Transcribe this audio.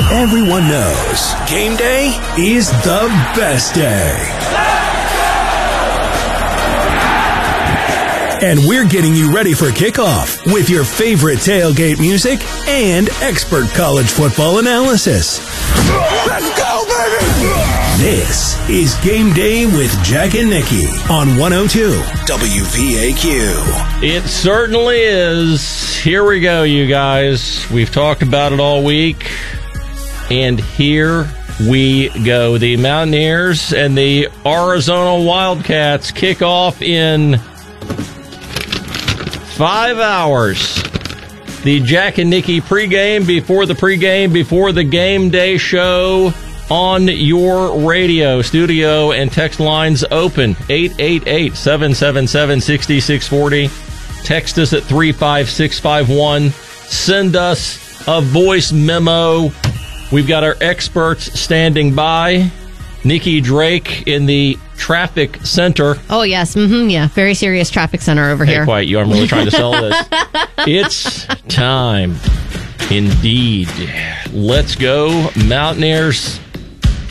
Everyone knows game day is the best day. And we're getting you ready for kickoff with your favorite tailgate music and expert college football analysis. Let's go, baby! This is Game Day with Jack and Nikki on 102 WVAQ. It certainly is. Here we go, you guys. We've talked about it all week. And here we go. The Mountaineers and the Arizona Wildcats kick off in 5 hours. The Jack and Nikki pregame, before the game day show on your radio. Studio and text lines open. 888-777-6640. Text us at 35651. Send us a voice memo. We've got our experts standing by. Nikki Drake in the traffic center. Oh, yes. Yeah. Very serious traffic center over here. Hey, quiet. You. I'm really trying to sell this. It's time. Indeed. Let's go. Mountaineers